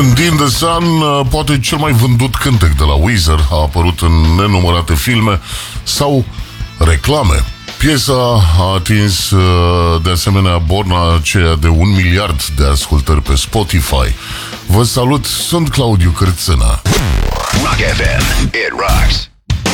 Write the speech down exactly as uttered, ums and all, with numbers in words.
In the Sun, poate cel mai vândut cântec de la Weezer, a apărut în nenumărate filme sau reclame. Piesa a atins de asemenea borna aceea de un miliard de ascultări pe Spotify. Vă salut, sunt Claudiu Cârțâna. Rock F M, it rocks.